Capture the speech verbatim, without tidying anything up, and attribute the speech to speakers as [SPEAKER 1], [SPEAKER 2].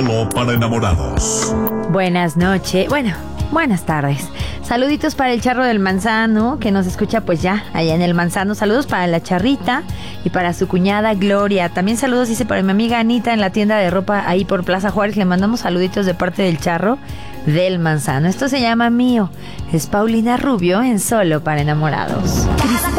[SPEAKER 1] Solo para enamorados.
[SPEAKER 2] Buenas noches, bueno, buenas tardes. Saluditos para el Charro del Manzano, que nos escucha pues ya allá en el Manzano. Saludos para la Charrita y para su cuñada Gloria. También saludos, dice, para mi amiga Anita en la tienda de ropa ahí por Plaza Juárez. Le mandamos saluditos de parte del Charro del Manzano. Esto se llama Mío. Es Paulina Rubio en Solo para enamorados. Cristal.